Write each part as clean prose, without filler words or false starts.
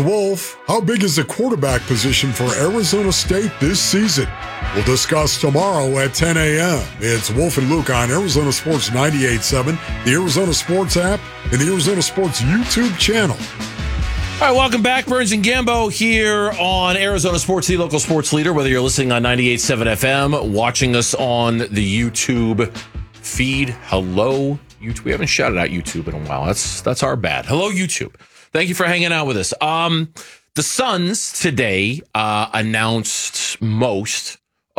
Wolf, how big is the quarterback position for Arizona State this season? We'll discuss tomorrow at 10 a.m. It's Wolf and Luke on Arizona Sports 98.7, the Arizona Sports app, and the Arizona Sports YouTube channel. All right, welcome back. Burns and Gambo here on Arizona Sports, the local sports leader, whether you're listening on 98.7 FM, watching us on the YouTube feed. Hello, YouTube. We haven't shouted out YouTube in a while. That's our bad. Hello, YouTube. Thank you for hanging out with us. The Suns today announced most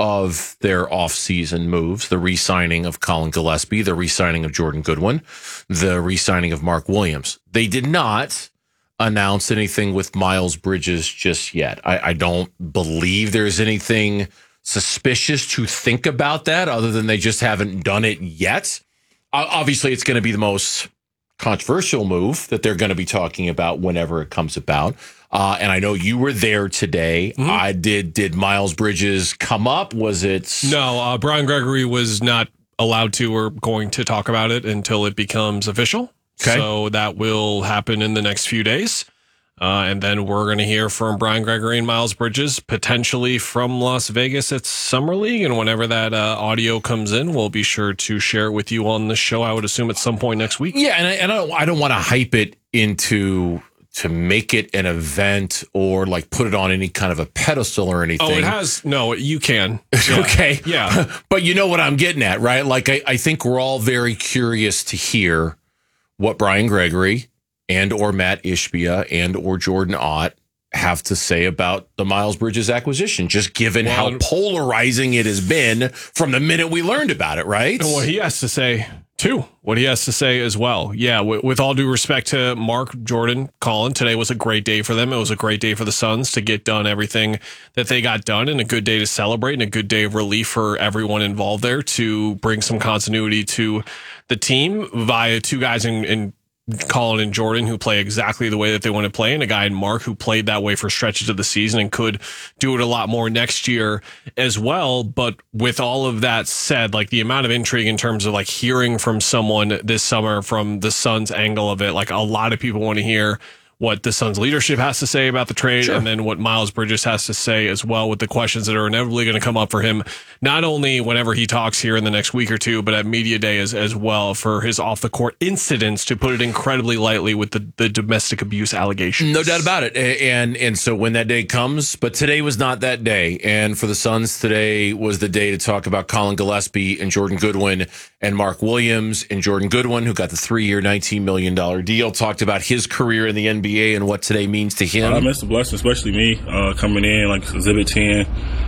of their offseason moves, the re-signing of Colin Gillespie, the re-signing of Jordan Goodwin, the re-signing of Mark Williams. They did not announce anything with Miles Bridges just yet. I don't believe there's anything suspicious to think about that other than they just haven't done it yet. Obviously, it's going to be the most controversial move that they're going to be talking about whenever it comes about. And I know you were there today. Mm-hmm. Did Miles Bridges come up? Was it? No, Brian Gregory was not allowed to or going to talk about it until it becomes official. Okay. So that will happen in the next few days. And then we're going to hear from Brian Gregory and Miles Bridges, potentially from Las Vegas at Summer League. And whenever that audio comes in, we'll be sure to share it with you on the show, I would assume, at some point next week. Yeah, and I don't want to hype it into to make it an event or like put it on any kind of a pedestal or anything. Oh, it has. No, you can. Yeah. Okay. Yeah. But you know what I'm getting at, right? Like, I think we're all very curious to hear what Brian Gregory and or Matt Ishbia and or Jordan Ott have to say about the Miles Bridges acquisition, just given how polarizing it has been from the minute we learned about it, right? And what he has to say, too. What he has to say as well. Yeah, with all due respect to Mark, Jordan, Colin, today was a great day for them. It was a great day for the Suns to get done everything that they got done, and a good day to celebrate and a good day of relief for everyone involved there to bring some continuity to the team via two guys in Colin and Jordan who play exactly the way that they want to play, and a guy in Mark who played that way for stretches of the season and could do it a lot more next year as well. But with all of that said, like the amount of intrigue in terms of like hearing from someone this summer from the Suns angle of it, like a lot of people want to hear what the Suns leadership has to say about the trade, sure, and then what Miles Bridges has to say as well, with the questions that are inevitably going to come up for him, not only whenever he talks here in the next week or two, but at media day as well, for his off the court incidents, to put it incredibly lightly, with the domestic abuse allegations. No doubt about it. And so when that day comes, but today was not that day. And for the Suns, today was the day to talk about Colin Gillespie and Jordan Goodwin and Mark Williams. And Jordan Goodwin, who got the 3-year, $19 million deal, talked about his career in the NBA and what today means to him. It's a blessing, especially me coming in like Exhibit 10.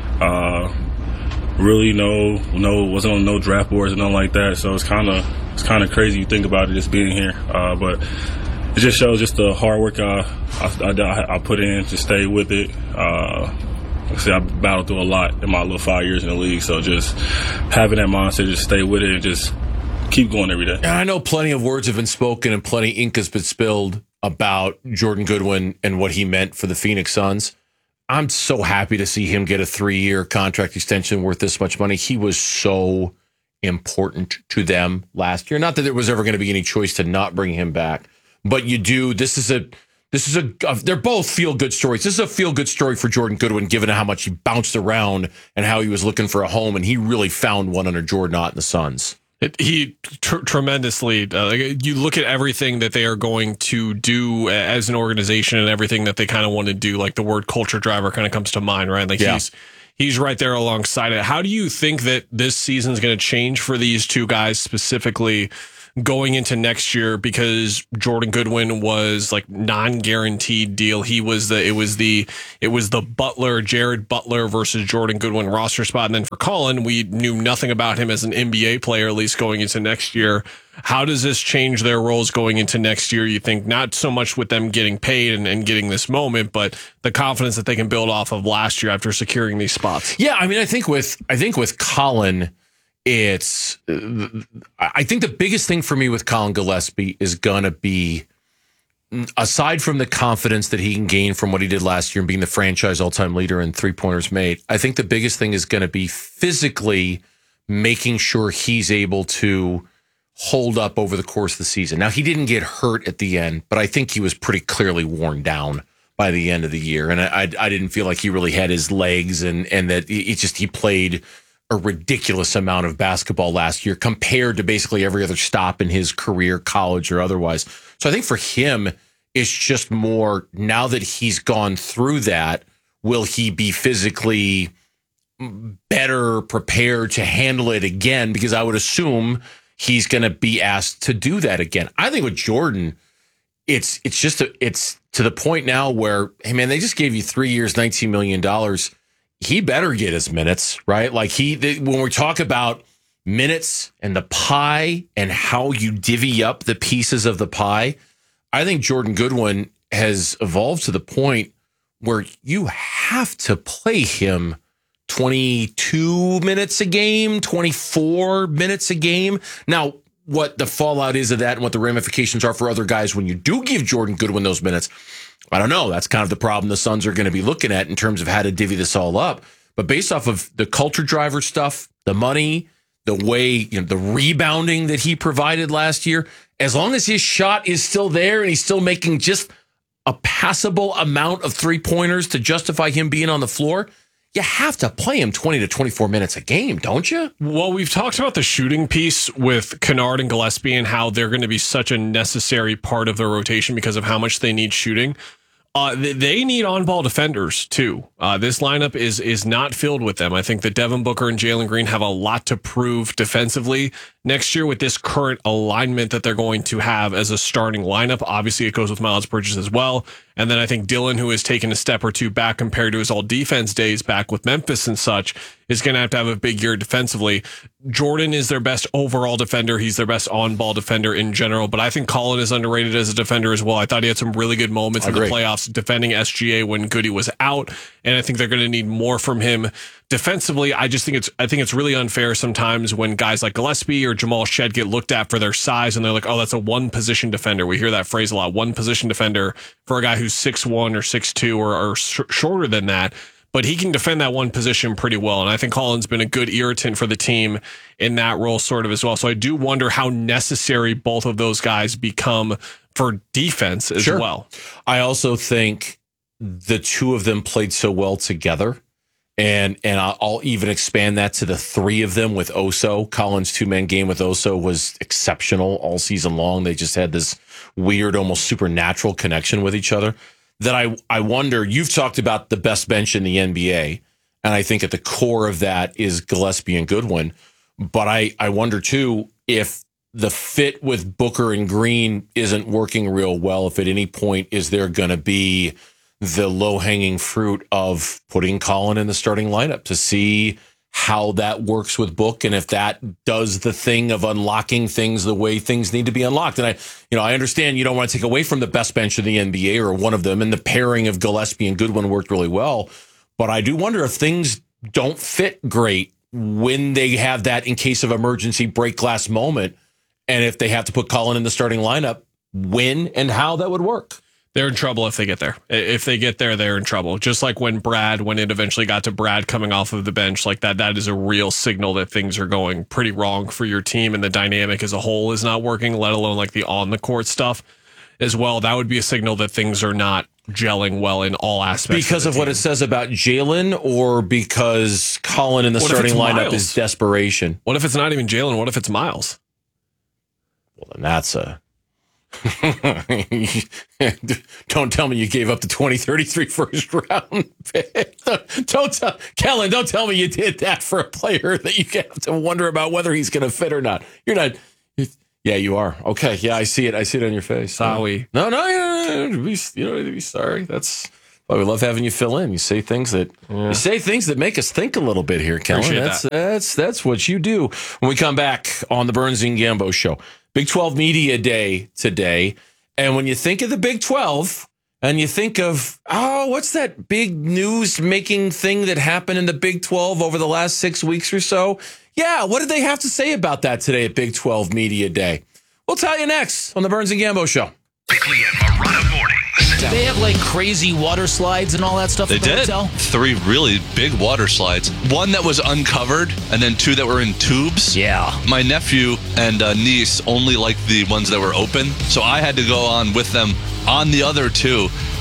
Really wasn't on no draft boards and nothing like that. So it's kind of crazy you think about it just being here. But it just shows just the hard work I put in to stay with it. I battled through a lot in my little 5 years in the league. So just having that mindset, just stay with it and just keep going every day. And I know plenty of words have been spoken and plenty ink has been spilled about Jordan Goodwin and what he meant for the Phoenix Suns. I'm so happy to see him get a 3-year contract extension worth this much money. He was so important to them last year. Not that there was ever going to be any choice to not bring him back, but you do. This is a they're both feel-good stories. This is a feel-good story for Jordan Goodwin, given how much he bounced around and how he was looking for a home, and he really found one under Jordan Ott and the Suns. He tremendously, you look at everything that they are going to do as an organization and everything that they kind of want to do, like the word culture driver kind of comes to mind, right? Like he's right there alongside it. How do you think that this season is going to change for these two guys specifically going into next year? Because Jordan Goodwin was like non-guaranteed deal. It was the Jared Butler versus Jordan Goodwin roster spot. And then for Colin, we knew nothing about him as an NBA player, at least going into next year. How does this change their roles going into next year? You think not so much with them getting paid and getting this moment, but the confidence that they can build off of last year after securing these spots? Yeah. I mean, I think with Colin, I think the biggest thing for me with Colin Gillespie is going to be, aside from the confidence that he can gain from what he did last year and being the franchise all-time leader in three-pointers made, I think the biggest thing is going to be physically making sure he's able to hold up over the course of the season. Now, he didn't get hurt at the end, but I think he was pretty clearly worn down by the end of the year. And I didn't feel like he really had his legs and that he played a ridiculous amount of basketball last year compared to basically every other stop in his career, college or otherwise. So I think for him, it's just more now that he's gone through that, will he be physically better prepared to handle it again? Because I would assume he's going to be asked to do that again. I think with Jordan, it's to the point now where, hey man, they just gave you 3 years, $19 million. He better get his minutes, right? Like when we talk about minutes and the pie and how you divvy up the pieces of the pie, I think Jordan Goodwin has evolved to the point where you have to play him 22 minutes a game, 24 minutes a game. Now, what the fallout is of that and what the ramifications are for other guys when you do give Jordan Goodwin those minutes, I don't know. That's kind of the problem the Suns are going to be looking at in terms of how to divvy this all up. But based off of the culture driver stuff, the money, the way, the rebounding that he provided last year, as long as his shot is still there and he's still making just a passable amount of three-pointers to justify him being on the floor, you have to play him 20 to 24 minutes a game, don't you? Well, we've talked about the shooting piece with Kennard and Gillespie and how they're going to be such a necessary part of their rotation because of how much they need shooting. They need on-ball defenders, too. This lineup is not filled with them. I think that Devin Booker and Jalen Green have a lot to prove defensively next year with this current alignment that they're going to have as a starting lineup. Obviously, it goes with Miles Bridges as well. And then I think Dylan, who has taken a step or two back compared to his all-defense days back with Memphis and such, is going to have a big year defensively. Jordan is their best overall defender. He's their best on-ball defender in general. But I think Colin is underrated as a defender as well. I thought he had some really good moments in the playoffs defending SGA when Goody was out. And I think they're going to need more from him defensively. I think it's really unfair sometimes when guys like Gillespie or Jamal Shed get looked at for their size and they're like, oh, that's a one position defender. We hear that phrase a lot, one position defender, for a guy who's 6'1" or 6'2" or shorter than that. But he can defend that one position pretty well. And I think Colin's been a good irritant for the team in that role sort of as well. So I do wonder how necessary both of those guys become for defense as well. I also think the two of them played so well together. And I'll even expand that to the three of them with Oso. Colin's two-man game with Oso was exceptional all season long. They just had this weird, almost supernatural connection with each other that I wonder, you've talked about the best bench in the NBA, and I think at the core of that is Gillespie and Goodwin. But I wonder, too, if the fit with Booker and Green isn't working real well, if at any point is there going to be the low-hanging fruit of putting Colin in the starting lineup to see how that works with Book and if that does the thing of unlocking things the way things need to be unlocked. And I understand you don't want to take away from the best bench of the NBA or one of them, and the pairing of Gillespie and Goodwin worked really well. But I do wonder if things don't fit great when they have that in case of emergency break glass moment, and if they have to put Colin in the starting lineup, when and how that would work. They're in trouble if they get there. If they get there, they're in trouble. Just like when it eventually got to Brad coming off of the bench like that is a real signal that things are going pretty wrong for your team and the dynamic as a whole is not working, let alone like the on the court stuff as well. That would be a signal that things are not gelling well in all aspects. Because of what it says about Jalen, or because Colin in the starting lineup is desperation? What if it's not even Jalen? What if it's Miles? Well, then that's a... Don't tell me you gave up the 2033 first round pick. Kellen, don't tell me you did that for a player that you have to wonder about whether he's going to fit or not. You're not. Yeah, you are. Okay. Yeah, I see it. I see it on your face. Sorry. No, you don't need to be sorry. That's why we love having you fill in. You say things that make us think a little bit here, Kellen. That's what you do. When we come back on the Burns and Gambo Show, Big 12 Media Day today. And when you think of the Big 12 and you think of, what's that big news-making thing that happened in the Big 12 over the last 6 weeks or so? Yeah, what did they have to say about that today at Big 12 Media Day? We'll tell you next on the Burns and Gambo Show. Quickly at Marana Mornings. Did they have like crazy water slides and all that stuff? They did. 3 really big water slides. 1 that was uncovered, and then 2 that were in tubes. Yeah. My nephew and niece only liked the ones that were open, so I had to go on with them on the other 2.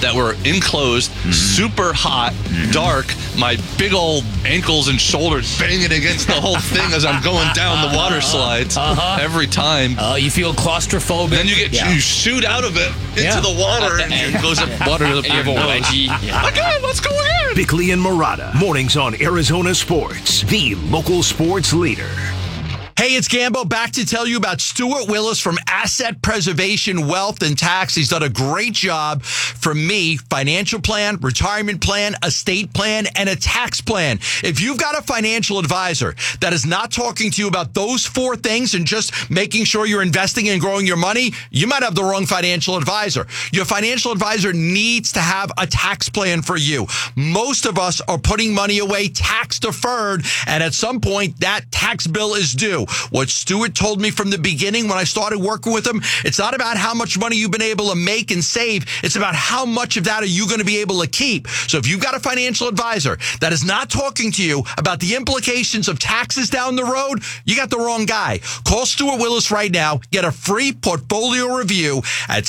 that were enclosed, super hot, dark, my big old ankles and shoulders banging against the whole thing as I'm going down the water slides every time. You feel claustrophobic. Then you shoot out of it into the water and it goes up water to the nose. Again, let's go in. Bickley and Murata, mornings on Arizona Sports, the local sports leader. Hey, it's Gambo, back to tell you about Stuart Willis from Asset Preservation Wealth and Tax. He's done a great job for me. Financial plan, retirement plan, estate plan, and a tax plan. If you've got a financial advisor that is not talking to you about those 4 things and just making sure you're investing and growing your money, you might have the wrong financial advisor. Your financial advisor needs to have a tax plan for you. Most of us are putting money away tax deferred, and at some point that tax bill is due. What Stuart told me from the beginning when I started working with him, it's not about how much money you've been able to make and save. It's about how much of that are you going to be able to keep. So if you've got a financial advisor that is not talking to you about the implications of taxes down the road, you got the wrong guy. Call Stuart Willis right now. Get a free portfolio review at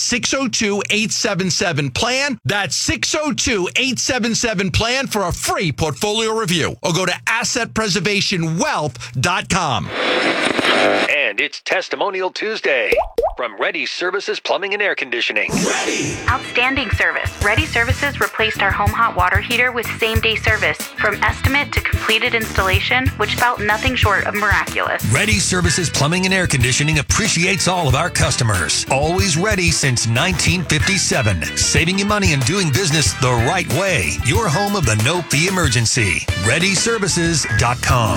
602-877-PLAN. That's 602-877-PLAN for a free portfolio review. Or go to assetpreservationwealth.com. And it's Testimonial Tuesday from Ready Services Plumbing and Air Conditioning. Outstanding service. Ready Services replaced our home hot water heater with same-day service. From estimate to completed installation, which felt nothing short of miraculous. Ready Services Plumbing and Air Conditioning appreciates all of our customers. Always ready since 1957. Saving you money and doing business the right way. Your home of the no-fee emergency. ReadyServices.com.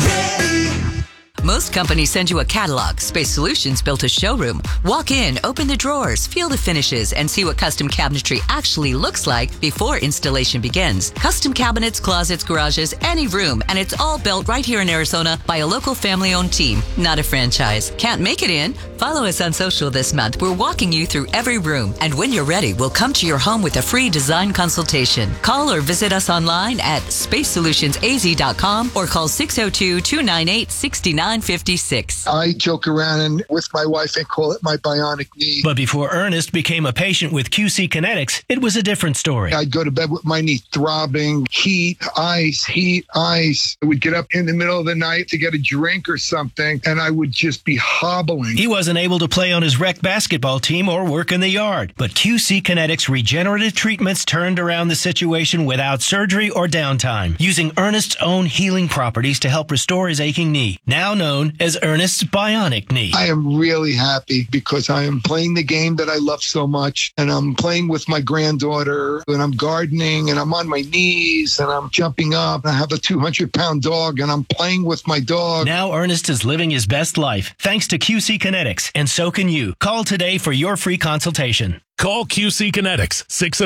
Most companies send you a catalog. Space Solutions built a showroom. Walk in, open the drawers, feel the finishes, and see what custom cabinetry actually looks like before installation begins. Custom cabinets, closets, garages, any room, and it's all built right here in Arizona by a local family-owned team, not a franchise. Can't make it in? Follow us on social this month. We're walking you through every room, and when you're ready, we'll come to your home with a free design consultation. Call or visit us online at spacesolutionsaz.com or call 602-298-6956. I joke around and with my wife and call it my bionic knee. But before Ernest became a patient with QC Kinetics, it was a different story. I'd go to bed with my knee throbbing, heat, ice. I would get up in the middle of the night to get a drink or something, and I would just be hobbling. He wasn't able to play on his rec basketball team or work in the yard. But QC Kinetics regenerative treatments turned around the situation without surgery or downtime, using Ernest's own healing properties to help restore his aching knee. Now known as Ernest's Bionic Knee. I am really happy because I am playing the game that I love so much, and I'm playing with my granddaughter, and I'm gardening, and I'm on my knees, and I'm jumping up, and I have a 200-pound dog, and I'm playing with my dog. Now Ernest is living his best life thanks to QC Kinetics, and so can you. Call today for your free consultation. Call QC Kinetics,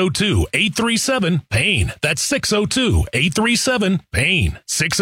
602-837-PAIN. That's 602-837-PAIN.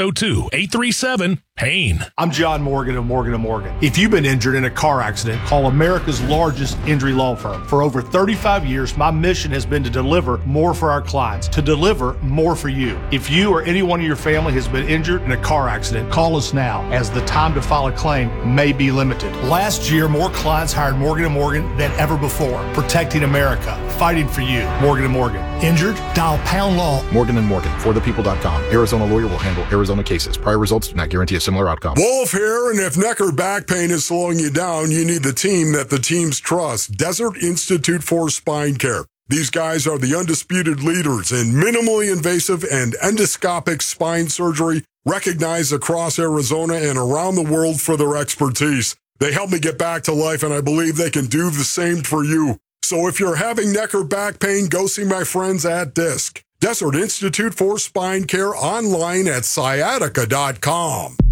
602-837-PAIN. I'm John Morgan of Morgan & Morgan. If you've been injured in a car accident, call America's largest injury law firm. For over 35 years, my mission has been to deliver more for our clients, to deliver more for you. If you or anyone in your family has been injured in a car accident, call us now, as the time to file a claim may be limited. Last year, more clients hired Morgan & Morgan than ever before, protecting America, fighting for you. Morgan & Morgan. Injured? Dial pound law. Morgan & Morgan, forthepeople.com. Arizona lawyer will handle Arizona cases. Prior results do not guarantee a similar outcome. Wolf here, and if neck or back pain is slowing you down, you need the team that the teams trust. Desert Institute for Spine Care. These guys are the undisputed leaders in minimally invasive and endoscopic spine surgery, recognized across Arizona and around the world for their expertise. They helped me get back to life, and I believe they can do the same for you. So if you're having neck or back pain, go see my friends at DISC. Desert Institute for Spine Care, online at sciatica.com.